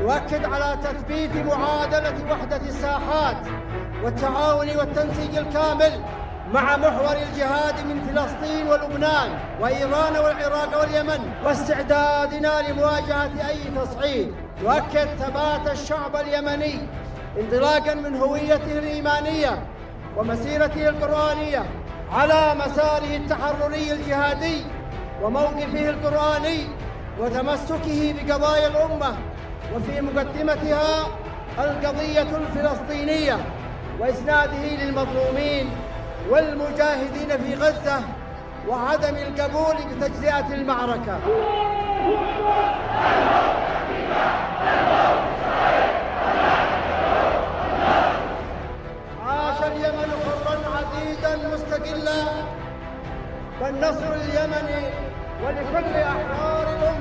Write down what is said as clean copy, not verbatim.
يؤكد على تثبيت معادلة وحدة الساحات والتعاون والتنسيق الكامل مع محور الجهاد من فلسطين ولبنان وإيران والعراق واليمن، واستعدادنا لمواجهة أي تصعيد. يؤكد ثبات الشعب اليمني انطلاقاً من هويته الإيمانية ومسيرته القرآنية على مساره التحرري الجهادي وموقفه القرآني وتمسكه بقضايا الأمة، وفي مقدمتها القضية الفلسطينية وإسناده للمظلومين والمجاهدين في غزة وعدم القبول بتجزئة المعركة.